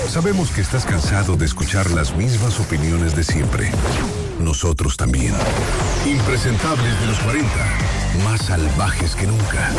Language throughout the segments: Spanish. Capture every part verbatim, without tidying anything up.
Sabemos que estás cansado de escuchar las mismas opiniones de siempre. Nosotros también. Impresentables de los cuarenta, más salvajes que nunca.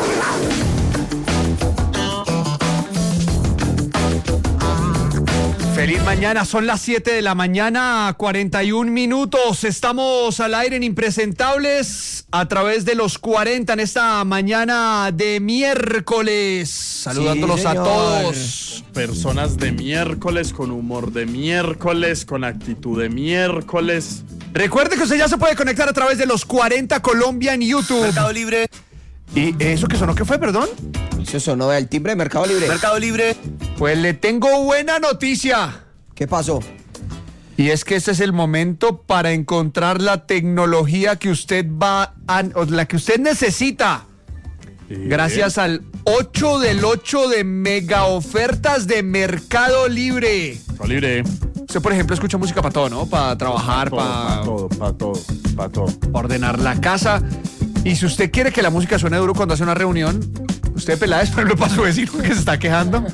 Feliz mañana, son las siete de la mañana, cuarenta y un minutos. Estamos al aire en Impresentables a través de los cuarenta en esta mañana de miércoles. Saludándolos sí, a todos. Personas de miércoles, con humor de miércoles, con actitud de miércoles. Recuerde que usted ya se puede conectar a través de los cuarenta Colombia en YouTube. Mercado Libre. ¿Y eso que sonó qué fue, perdón? Eso sonó el timbre de Mercado Libre. Mercado Libre. Pues le tengo buena noticia. ¿Qué pasó? Y es que este es el momento para encontrar la tecnología que usted va a, o la que usted necesita. ¿Sí? Gracias al ocho del ocho de mega ofertas de Mercado Libre. Mercado Libre. Usted, por ejemplo, escucha música para todo, ¿no? Para trabajar, para todo, para todo, para todo, todo. Ordenar la casa. Y si usted quiere que la música suene duro cuando hace una reunión, usted, Peláez, por ejemplo, para su vecino que se está quejando,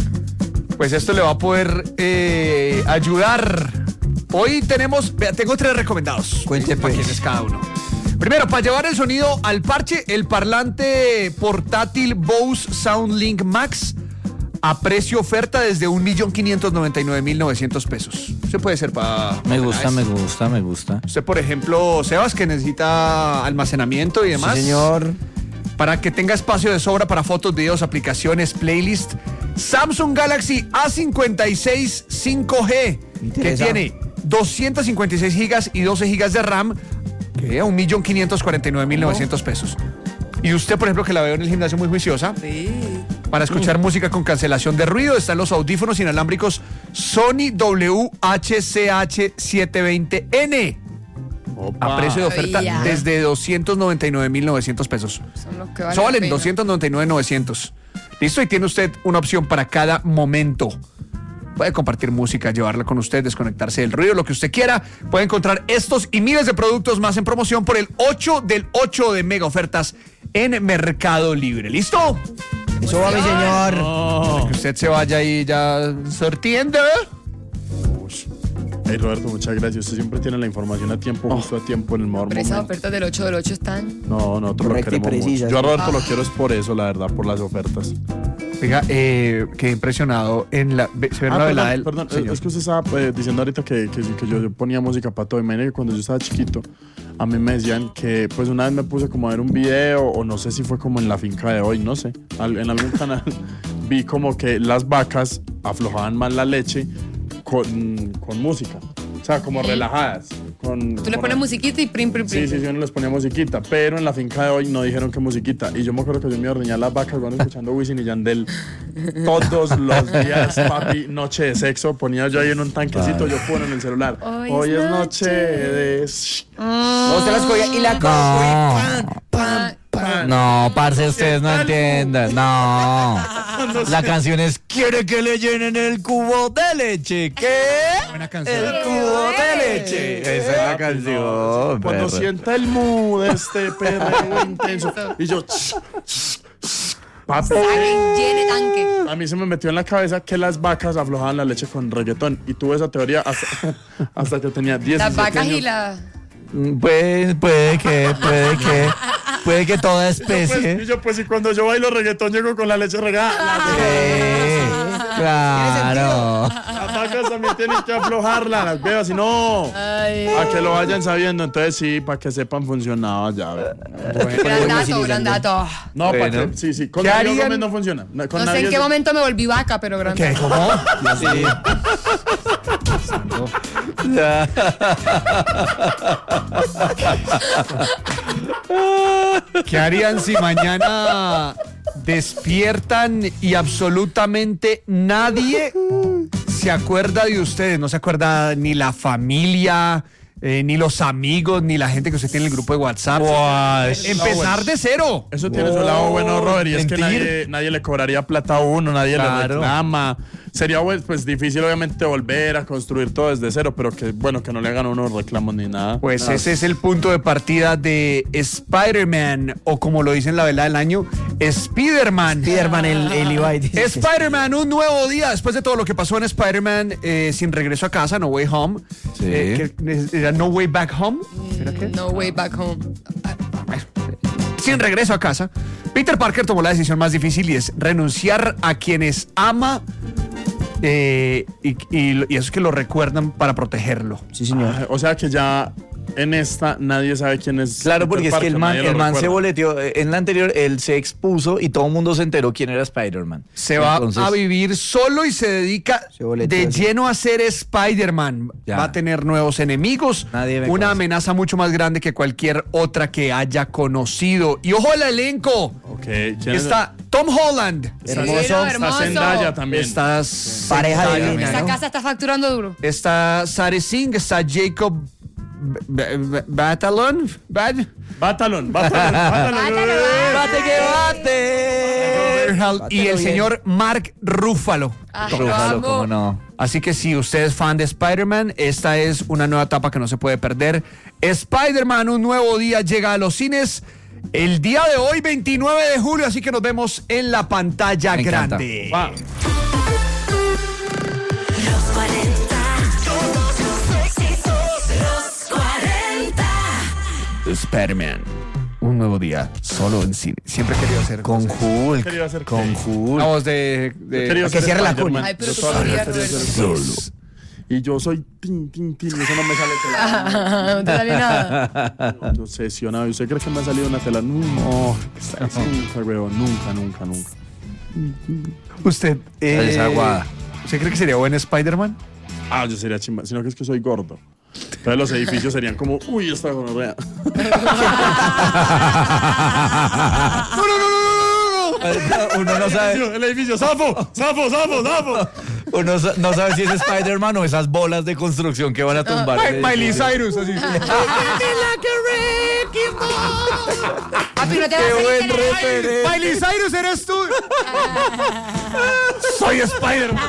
pues esto le va a poder eh, ayudar. Hoy tenemos, vea, tengo tres recomendados. Cuente para pues. quién es cada uno. Primero, para llevar el sonido al parche, el parlante portátil Bose SoundLink Max a precio oferta desde un millón quinientos noventa y nueve mil novecientos pesos. Usted puede ser para... Me gusta, me gusta, me gusta. Usted, por ejemplo, Sebas, que necesita almacenamiento y demás. Sí, señor. Para que tenga espacio de sobra para fotos, videos, aplicaciones, playlist. Samsung Galaxy A cincuenta y seis cinco G, que tiene doscientos cincuenta y seis gigas y doce gigas de RAM, que a un millón quinientos cuarenta y nueve mil novecientos pesos. Y usted, por ejemplo, que la veo en el gimnasio muy juiciosa, sí. Para escuchar mm. música con cancelación de ruido, están los audífonos inalámbricos Sony W H C H setecientos veinte N. Opa. A precio de oferta Oía. desde doscientos noventa y nueve mil novecientos pesos. Son los que valen. Valen doscientos noventa y nueve mil novecientos. Listo, y tiene usted una opción para cada momento. Puede compartir música, llevarla con usted, desconectarse del ruido, lo que usted quiera. Puede encontrar estos y miles de productos más en promoción por el ocho del ocho de mega ofertas en Mercado Libre. ¿Listo? Eso va, mi señor. Oh. Que usted se vaya ahí ya sortiendo. Hey, Roberto, muchas gracias. Usted siempre tiene la información a tiempo, justo a tiempo, en el mejor Pero momento. esas ofertas del ocho del ocho están... No, nosotros lo queremos mucho. Yo a Roberto ah. lo quiero es por eso, la verdad, por las ofertas. Oiga, eh, quedé impresionado en la... ¿Se ve ah, la velada del Perdón, señor? Es que usted estaba eh, diciendo ahorita que, que, que yo, yo ponía música para todo. Imagínate que cuando yo estaba chiquito, a mí me decían que, pues una vez me puse como a ver un video, o no sé si fue como en la finca de hoy, no sé, al, en algún canal, vi como que las vacas aflojaban más la leche con, con música. O sea, como relajadas. Con, Tú le pones re... musiquita y prim, prim, prim. Sí, sí, sí, uno les ponía musiquita. Pero en la finca de hoy no dijeron que musiquita. Y yo me acuerdo que yo me ordeñaba las vacas cuando escuchando Wisin y Yandel todos los días, papi, noche de sexo. Ponía yo ahí en un tanquecito, yo pongo en el celular. Hoy, hoy es noche, noche de... No, usted las cogía y la no. pam, pam, pam. No, parce, ustedes no entiendan. No. La canción es ¿Quiere que le llenen el cubo de leche? ¿Qué? Buena canción. El cubo de leche. Esa es la canción. Cuando perro. sienta el mood de este perro intenso. Y yo... Papi, llene tanque. A mí se me metió en la cabeza que las vacas aflojaban la leche con reggaetón. Y tuve esa teoría hasta, hasta que tenía diez años. Las vacas y la... Pues puede que, puede que, puede que toda Y yo, pues, especie. y yo, pues, y cuando yo bailo reggaetón llego con la leche regada. Sí, claro. Las vacas también tienen que aflojarla, las veo, si no, a que lo vayan sabiendo. Entonces sí, para que sepan funcionaba ya. Bueno, gran dato, gran dato. No, bueno. para que, sí, sí, con ¿Qué Navidad harían? Gómez no funciona. Con No sé Navidad en qué sí. momento me volví vaca, pero gran ¿Qué? dato. ¿Cómo? Sí. ¿Qué harían si mañana despiertan y absolutamente nadie se acuerda de ustedes? No se acuerda ni la familia, eh, ni los amigos, ni la gente que usted tiene en el grupo de WhatsApp. Wow. Empezar de cero. Eso tiene su lado bueno, Robert, y es que Mentir. nadie, nadie le cobraría plata a uno, nadie Claro. le reclama. sería pues, pues difícil obviamente volver a construir todo desde cero, pero que bueno, que no le hagan unos reclamos ni nada. Pues Nada. ese es el punto de partida de Spider-Man, o como lo dicen la velada del año, Spider-Man. Spider-Man, el, el Ibai. dice que- Spider-Man, un nuevo día después de todo lo que pasó en Spider-Man eh, sin regreso a casa, No Way Home. Sí. Eh, que- ¿Era No Way Back Home? ¿Era qué? No way back home. Sin regreso a casa, Peter Parker tomó la decisión más difícil y es renunciar a quienes ama eh, y, y, y eso es que lo recuerdan para protegerlo. Sí, señor. Ah, O sea que ya en esta nadie sabe quién es. Claro, Peter porque es que Parker, el man, nadie lo el man se recuerda. boleteó. eh, En la anterior, él se expuso y todo el mundo se enteró quién era Spider-Man. Se va Entonces, a vivir solo y se dedica Se boleteó, de sí. lleno a ser Spider-Man. Ya. Va a tener nuevos enemigos, Nadie me una conoce. amenaza mucho más grande que cualquier otra que haya conocido. Y ojo al elenco. Ok, ¿quién es? Está Tom Holland. Está- Hermoso, está hermoso. Zendaya también. Está Pareja Zendaya. divina, Esa ¿no? casa está facturando duro. Está Sari Singh, está Jacob B- B- Batalon. Bad. Batalón, Batalón, Batalón. ¡Bate que bate! Y el bien. señor Mark Ruffalo. Ay, lo Rúfalo, amo. cómo no. Así que si usted es fan de Spider-Man, esta es una nueva etapa que no se puede perder. Spider-Man, un nuevo día, llega a los cines el día de hoy, veintinueve de julio, así que nos vemos en la pantalla Me encanta. grande. Va. Los cuarenta, todos los éxitos. Los cuarenta. Spider-Man, un nuevo día, solo en cine. Siempre he querido hacer Con Hulk. Quería hacer Con qué? Hulk. la voz de... de- Quería que ser cierre la Spider-Man. cuña. Ay, pero Yo tú toda la vida podrías, quería Roberto. ser solo. Y yo soy tin, tin, tin, y eso no me sale tela. No te sale nada. Yo obsesionado. ¿Y usted cree que me ha salido una tela? No, nunca, weón, nunca, nunca, nunca. Usted... eh, Desaguada. ¿Usted cree que sería buen Spider-Man? Ah, yo sería chimba, sino que es que soy gordo. Entonces los edificios serían como, uy, esta gonorrea. No, no, no, no, no, no. Uno no sabe, El edificio, ¡sapo! ¡Sapo, sapo, sapo! uno sa- no sabe si es Spider-Man o esas bolas de construcción que van a tumbar. Ay, Miley Cyrus, así. Papi, no te vas Qué a buen salir de la- referente. Miley Cyrus, eres tú. Soy Spider-Man.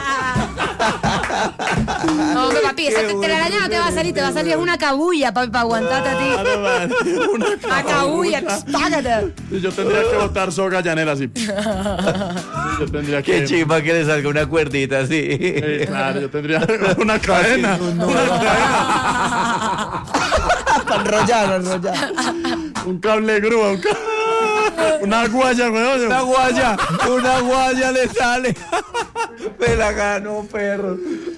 No, hombre, papi, esa telaraña no te va a salir, te va a salir una cabulla, papi, para aguantarte a ti. Claro, man, una Una cabulla, págate. Y yo tendría que botar soga llanera así. Sí, yo tendría que... Qué chimba que le salga una cuerdita así. Sí, claro, yo tendría una cadena. Una cadena. Para enrollar, enrollar. Un cable de grúa, un ca- una guaya, weón. Una guaya, una guaya le sale. Me la ganó, perro.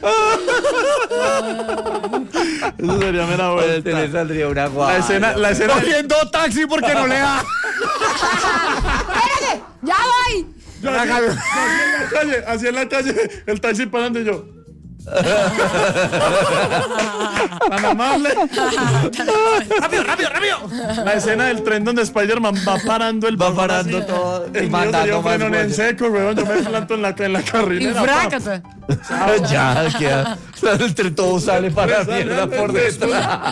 Eso sería mera Pues te le vuelta. saldría una La guaya. escena, la escena. Cogiendo taxi porque no le da. ¡Espérate! ¡Ya voy! Yo así, así en la calle, así en la calle, el taxi parando y yo. Tan amable. ¡Rápido, rápido, rápido! La escena del tren donde Spider-Man va parando el Va vagón parando así. todo y El mío mandando sería un más frenón en guayas. seco, weón. Yo me planto en la, en la Y carrilera. pa. frácate. Ya, queda. Entre todo sale para la mierda por dentro.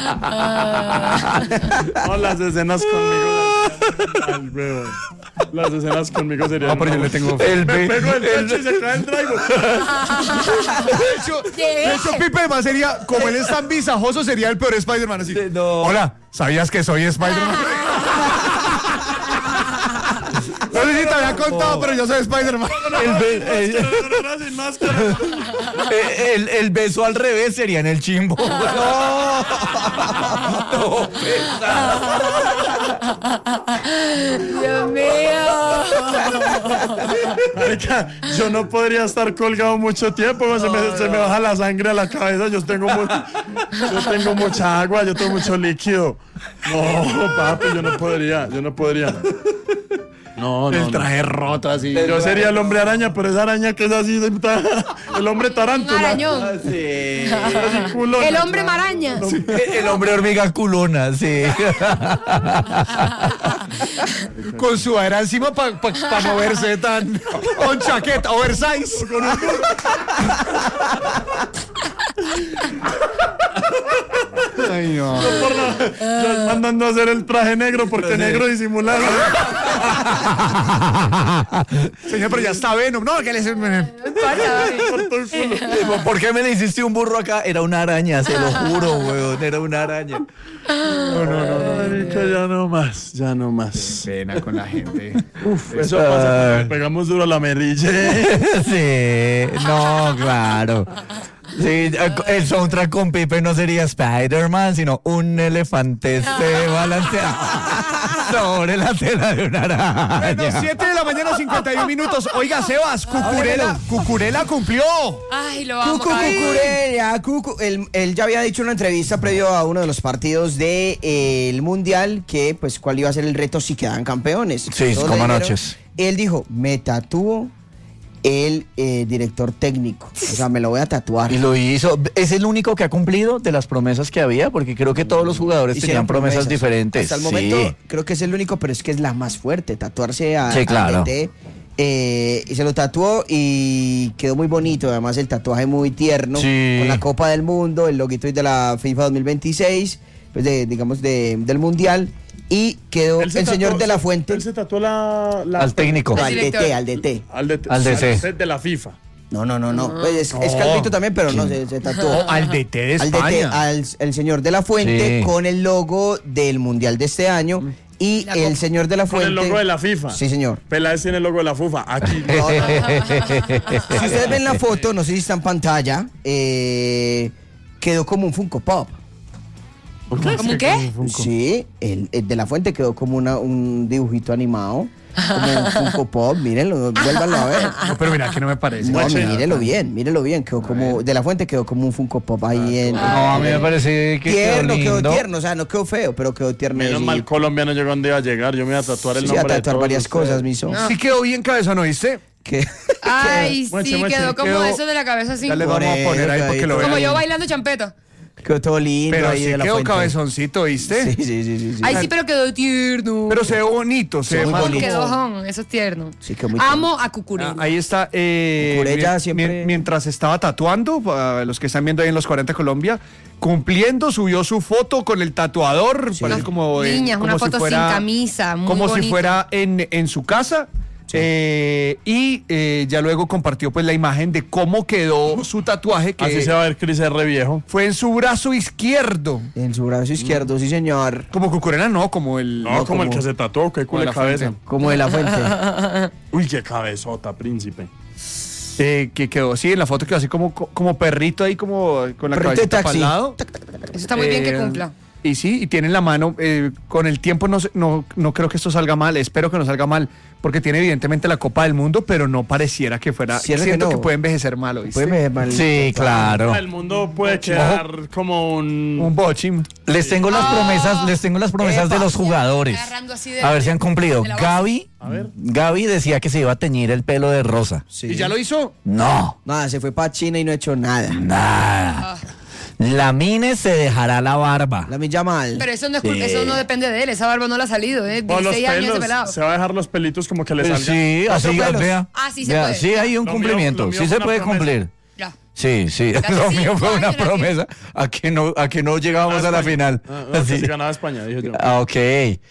No, las escenas conmigo. Al weón. Las escenas conmigo serían. No, pero yo le tengo fe. El Me be- pego el pecho y se cae el driver. De hecho, de hecho, Pipe más sería, como él es tan visajoso, sería el peor Spider-Man así. No. Hola, ¿sabías que soy Spider-Man? No sé si te había contado, pero yo soy Spider-Man. El, be- el- Sin máscara. el- el beso al revés sería en el chimbo. No. No, Dios mío. Marica, yo no podría estar colgado mucho tiempo, se, me, se me baja la sangre a la cabeza, yo tengo, mu- yo tengo mucha agua, yo tengo mucho líquido. No, papi, yo no podría, yo no podría. No, no, El no. traje roto así. Yo sería el hombre araña, pero esa araña que es así, de- el hombre tarántula. Arañón. Sí. Así, culona. El hombre maraña. El hombre hormiga culona, sí. Con su aire encima para moverse tan. Con chaqueta, oversize. Ay, no. Por no, yo mandando a hacer el traje negro porque negro disimulado. Señor, pero ya está Venom. No, que le... ¿Por qué me le hiciste un burro acá? Era una araña, se lo juro, weón. Era una araña. No, no, no, no. Marica, ya no más, ya no más. Pena con la gente. Uf, eso pasa cuando pegamos duro a la merille. Sí, no, claro. Sí, el soundtrack con Pipe no sería Spider-Man, sino un elefante se balancea sobre la tela de una araña. Bueno, siete de la mañana, cincuenta y un minutos. Oiga, Sebas, Cucurella, Cucurella cumplió. Ay, lo amo. Cucu, Cucurella, Cucu, él, él ya había dicho en una entrevista previo a uno de los partidos del de, eh, Mundial que, pues, cuál iba a ser el reto si quedaban campeones. Sí, Todos como le dijeron. anoches. Él dijo, me tatúo el eh, director técnico. O sea, me lo voy a tatuar. Y lo hizo. ¿Es el único que ha cumplido de las promesas que había? Porque creo que todos los jugadores Hicieron tenían promesas, diferentes. Hasta el Sí. momento creo que es el único, pero es que es la más fuerte, tatuarse a, Sí, claro. al D T. Eh, y se lo tatuó y quedó muy bonito, además el tatuaje muy tierno, Sí. con la Copa del Mundo, el loguito de la FIFA dos mil veintiséis, pues de, digamos de, del Mundial, y quedó Él el se señor tatuó- de la se- Fuente. Él se tatuó la, la Al técnico. No, Al al D T, director. al D T. Al de, Al D C. de la FIFA. No, no, no, no. Pues es, es calvito también, pero no, se, se tatuó. No, al D T de Al D T, España. al el señor de la Fuente Sí. con el logo del Mundial de este año y La el copa. señor de la Con Fuente. el logo de la FIFA. Sí, señor. Peláez tiene el logo de la FIFA. Aquí. No, no. Si ustedes ven la foto, no sé si está en pantalla, eh, quedó como un Funko Pop. ¿Cómo qué? Sí, el, el de la Fuente quedó como una, un dibujito animado, como un Funko Pop. Mírenlo, vuélvanlo a ver. No, pero mira que no me parece. No, Guache. mírelo bien, mírelo bien. Quedó como, de la Fuente quedó como un Funko Pop ahí en. No, a mí me parece que Tierno, quedó quedó lindo. tierno, o sea, no quedó feo, pero quedó tierno. Menos sí. mal Colombia no llegó donde iba a llegar. Yo me iba a tatuar el Sí, a nombre de tatuar todos varias ustedes. cosas, miso. Sí quedó bien cabezón, ¿oíste? Que, Ay, Mueche, sí, mueche, quedó como quedó- eso de la cabeza así. Ya le Por vamos a poner ahí eso, porque lo ahí, vean. Como yo bailando champeta. quedó todo lindo Pero ahí sí de la quedó Fuente. cabezoncito, ¿oíste? Sí, sí, sí, sí, sí. Ay, sí, pero quedó tierno. Pero se ve bonito, se ve muy más bonito. Quedó jón, eso es tierno. Sí, quedó muy Amo a Cucurella. Ah, ahí está. Eh, Cucurella mien- siempre- mien- Mientras estaba tatuando, para los que están viendo ahí en los cuarenta Colombia, cumpliendo, subió su foto con el tatuador. Parece como, eh, Niñas, como una si foto fuera- sin camisa, muy Como si bonita. fuera en, en su casa. Eh, y eh, ya luego compartió pues la imagen de cómo quedó su tatuaje, que Así se va a ver Chris R viejo. fue en su brazo izquierdo. En su brazo izquierdo, sí, señor. Como Cucurella no, como el... No, como, el que se tatuó, qué culo de la cabeza. fuente. Como de la Fuente. Uy, qué cabezota, príncipe. eh, que quedó, sí, en la foto quedó así como, como perrito ahí, como con la Perrito de cabecita para taxi. el lado. Eso está muy bien que Eh, cumpla. Y sí, y tiene en la mano, eh, con el tiempo no, se- no, no creo que esto salga mal, espero que no salga mal, porque tiene evidentemente la Copa del Mundo, pero no pareciera que fuera, Cierto que siento que, no. puede envejecer mal, ¿oíste? Puede ver mal- Sí, claro. El mundo puede quedar como un... Un bochín. Les tengo las promesas, les tengo las promesas de los jugadores. Agarrando así de- A ver si han cumplido. de la base. Gaby, A ver. Gaby decía que se iba a teñir el pelo de rosa. Sí. ¿Y ya lo hizo? No, Nada, se fue para China y no ha hecho nada. nada. La Mine se dejará la barba. La Milla mal. Pero eso no, es cul- Sí. eso no depende de él, esa barba no la ha salido, ¿eh? Con los dieciséis años ese pelos, pelado. se va a dejar los pelitos como que le Pues salgan. sí, así pelos. vea. Ah, sí se Vea, puede. sí hay un Lo mío- cumplimiento, lo mío sí fue se una puede promesa. cumplir. Ya. Sí, sí, Hace lo mío cinco fue una años la promesa a que no, a que no llegábamos Ah, a la España. final. Ah, no, que Así. si ganaba España, dije yo. Ah, ok.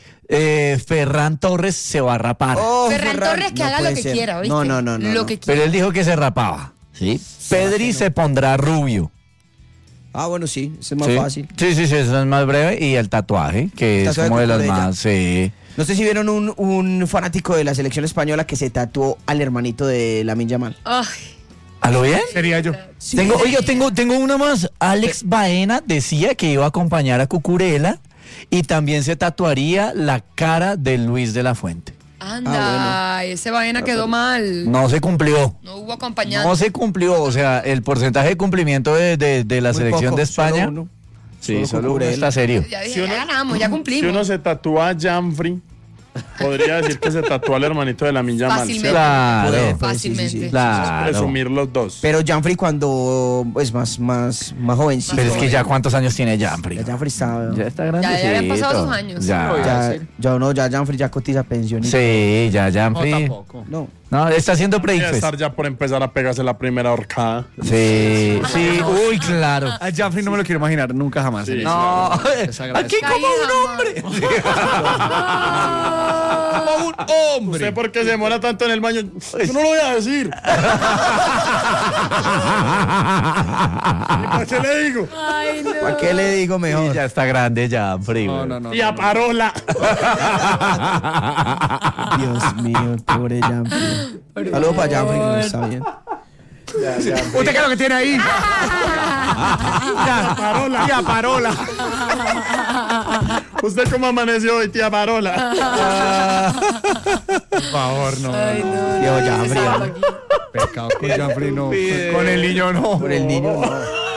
Eh, Ferran Torres se va a rapar. Oh, Ferran Torres que no haga lo puede que ser. quiera, ¿oíste? No, no, no, no. Lo no. que quiera. Pero él dijo que se rapaba. ¿Sí? Pedri se pondrá rubio. Ah, bueno, sí, ese es más ¿Sí? fácil. Sí, sí, sí, eso es más breve. Y el tatuaje, que es Tatuaje como de las Cucurella. más. Sí. No sé si vieron un, un fanático de la selección española que se tatuó al hermanito de Lamine Yamal. Ay, ¿A lo bien? Sería yo. Tengo, oiga, tengo, tengo una más. Alex Baena decía que iba a acompañar a Cucurella y también se tatuaría la cara de Luis de la Fuente. anda, ese vaina quedó mal. No se cumplió. No hubo acompañante. No se cumplió. O sea, el porcentaje de cumplimiento de, de- de la Muy selección poco, de España. solo uno. Sí, Solo solo uno Cucurella. está serio. Ya dije, Si uno- ya ganamos, ya Si cumplimos. uno se tatúa a Janfrey, podría decir que se tatúa al hermanito de la Milla Mal. Fácilmente. Claro. Puede, Fácilmente. sí, sí, sí. Claro. Presumir los dos. Pero Janfrey cuando es más, más, más jovencito. Pero es que ya cuántos años tiene Janfrey. Ya Janfrey está. Ya está Ya, grande. ya habían pasado sus años. Ya. Voy a Ya, decir. ya no, ya Janfrey ya cotiza pensionista. Sí, ya No, Janfrey. tampoco. No. No, está haciendo Debe predicciones. estar ya por empezar a pegarse la primera horcada. Sí, sí, uy, claro. A Janfrey no me lo quiero imaginar nunca jamás. Sí. No, Desagradecido. aquí como un hombre. Como un hombre. ¿Usted por qué se demora tanto en el baño? Yo no lo voy a decir. ¿Y para qué le digo? Ay, no. ¿Para qué le digo Sí, mejor? ya está grande ya, frío. No, no, no. Y a parola. Dios mío, pobre Janfrey. Saludos para Janfrey, que no está bien. ¿Usted qué es lo que tiene ahí? Tía parola. Tía parola. ¿Usted cómo amaneció hoy, tía parola? Por favor, no. Ay, no. Dios, no, Janfrey. ese sábado aquí. Pecado con Janfrey, no. Con el niño, no. Por el niño, no.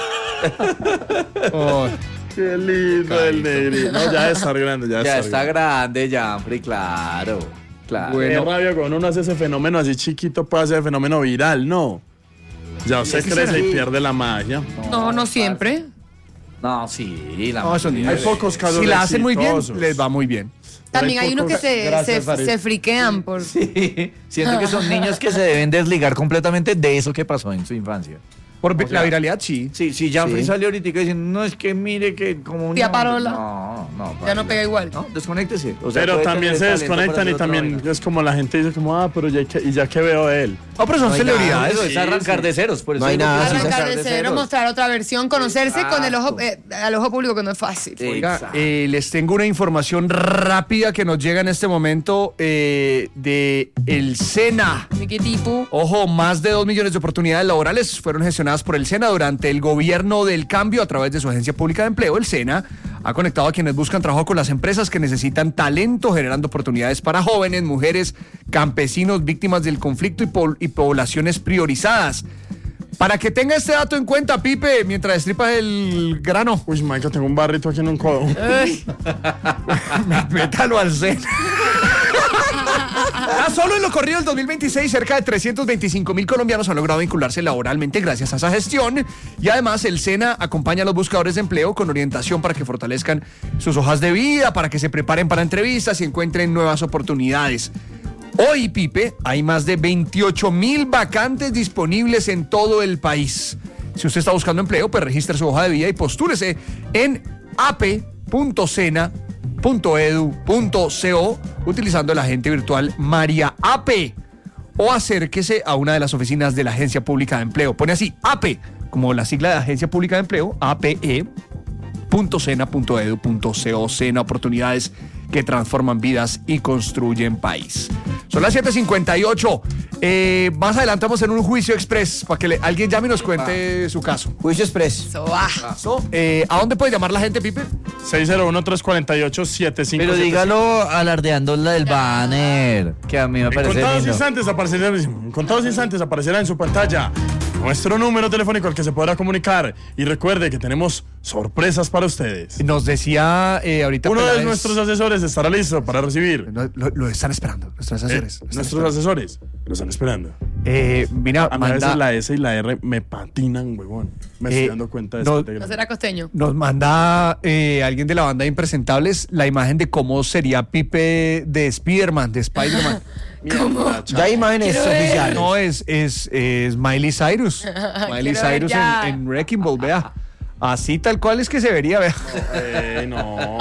Oh, Qué lindo el negrito. No, ya está grande, ya, Ya está está grande, Janfrey, claro. Claro. Bueno. Qué rabia cuando uno hace ese fenómeno así chiquito, puede hacer fenómeno viral, ¿no? Ya usted crece y pierde la magia. No, no siempre. No, sí, la no, son niños. Hay pocos casos Si la hacen muy bien, exitosos. les va muy bien. También hay hay unos que pocos- se, Gracias, se, Farid. se friquean por... Sí, siento que son niños que se deben desligar completamente de eso que pasó en su infancia. Por O la sea, viralidad, sí. Sí, sí, Janfrey Sí. salió ahorita diciendo, no, es que mire que como un... Tía niño- Parola. No, no. Ya no pega igual. No, desconéctese. O sea, Pero puede también se tener talento para desconectan y hacer otra también vaina. es como la gente dice como, ah, pero ya que, y ya que veo de él. No, pero son No hay celebridades. Eso es Sí, arrancar sí. de ceros. Por eso No hay digo que nada, es sí, Arrancar arrancar de cero, mostrar otra versión, conocerse con el ojo, eh, al ojo público, que no es fácil. Sí. Oiga, Exacto. eh, les tengo una información rápida que nos llega en este momento eh, de el SENA. ¿De qué tipo? Ojo, más de dos millones de oportunidades laborales fueron gestionadas por el SENA durante el gobierno del cambio a través de su agencia pública de empleo. El SENA ha conectado a quienes buscan trabajo con las empresas que necesitan talento, generando oportunidades para jóvenes, mujeres, campesinos, víctimas del conflicto y, pol- y poblaciones priorizadas. Para que tenga este dato en cuenta, Pipe, mientras destripas el grano, Uy, Michael, tengo un barrito aquí en un codo. Ay, métalo al SENA. Ya solo en lo corrido del dos mil veintiséis, cerca de trescientos veinticinco mil colombianos han logrado vincularse laboralmente gracias a esa gestión. Y además, el SENA acompaña a los buscadores de empleo con orientación para que fortalezcan sus hojas de vida, para que se preparen para entrevistas y encuentren nuevas oportunidades. Hoy, Pipe, hay más de veintiocho mil vacantes disponibles en todo el país. Si usted está buscando empleo, pues registre su hoja de vida y postúrese en ape punto sena punto edu punto co utilizando el agente virtual María Ape, o acérquese a una de las oficinas de la Agencia Pública de Empleo. Pone así, APE, como la sigla de Agencia Pública de Empleo, ape punto sena punto edu punto co. SENA, oportunidades que transforman vidas y construyen país. Son las siete cincuenta y ocho. Eh, más adelante vamos a hacer un juicio express para que le- alguien llame y nos cuente su caso. Juicio Express. eso va. Eh, ¿A dónde puede llamar la gente, Pipe? seis cero uno, tres cuatro ocho, siete cinco Pero siete cinco. dígalo alardeando la del banner, que a mí me En parece contados lindo. instantes aparecerá, en contados instantes aparecerá en su pantalla nuestro número telefónico al que se podrá comunicar. Y recuerde que tenemos sorpresas para ustedes. Nos decía eh, ahorita Uno de Peláez- nuestros asesores estará listo para recibir. No, Lo, lo están esperando, nuestros Eh, asesores. lo están nuestros esperando. asesores lo están esperando. Eh, mira, A mí a veces manda, la S y la R me patinan, huevón. Me Eh, estoy dando cuenta de no- eso. No será costeño. nos manda eh, alguien de la banda de Impresentables la imagen de cómo sería Pipe de Spider-Man, de Spider-Man. Ya hay imágenes Quiero ver. oficiales. No, es, es, es Miley Cyrus. Miley Quiero ver Cyrus ya. en, en Wrecking Ball, vea. Así tal cual es que se vería, vea. Eh, no.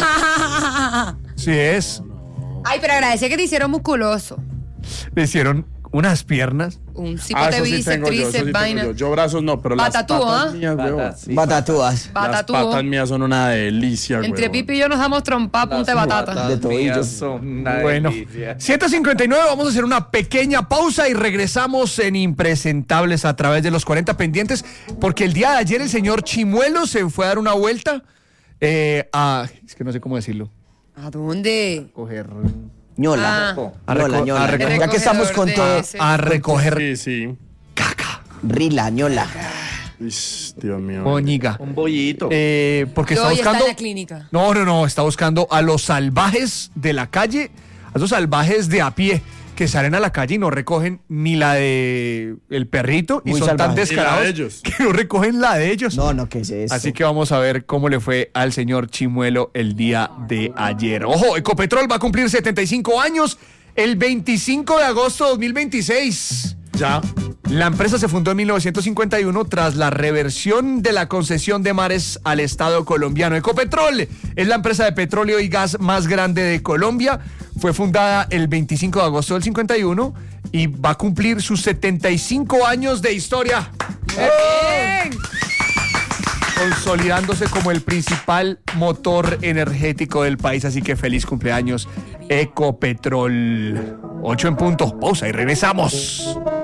Sí es. Ay, pero agradece que te hicieron musculoso. Le hicieron unas piernas. Un Ah, cipote eso sí bíceps, tengo yo, eso sí tríceps, tengo vaina. yo. Yo brazos no, pero las Batatúa, patas ¿ah? mías, huevón. Patas, sí. Batatúas. Las Batatúo. patas mías son una delicia, Entre huevón. Pipi y yo nos damos trompa a punta de batata. De tobillos. Mías son una Bueno, delicia. siete cincuenta y nueve, vamos a hacer una pequeña pausa y regresamos en Impresentables a través de los cuarenta pendientes, porque el día de ayer el señor Chimuelo se fue a dar una vuelta eh, a... Es que no sé cómo decirlo. ¿A dónde? Coger... Ñola. Ah. A Ñola, reco- ñola. a recoger- Ya que estamos con de todo. ese. A recoger Sí, sí. caca. Rila, ñola. Ish, Dios mío. Moñiga. Un bollito. Eh, porque Yo está hoy está buscando... en la clínica. No, no, no, está buscando a los salvajes de la calle, a esos salvajes de a pie que salen a la calle y no recogen ni la de el perrito y Muy son tan salvajes. Ni la descarados de ellos. que no recogen la de ellos. No, no, ¿qué es eso? Así que vamos a ver cómo le fue al señor Chimuelo el día de ayer. Ojo, Ecopetrol va a cumplir setenta y cinco años El veinticinco de agosto de dos mil veintiséis. Ya. La empresa se fundó en mil novecientos cincuenta y uno tras la reversión de la concesión de mares al Estado colombiano. Ecopetrol es la empresa de petróleo y gas más grande de Colombia. Fue fundada el veinticinco de agosto del cincuenta y uno y va a cumplir sus setenta y cinco años de historia. ¡Bien! Consolidándose como el principal motor energético del país. Así que feliz cumpleaños, Ecopetrol. ocho en punto. Pausa y regresamos.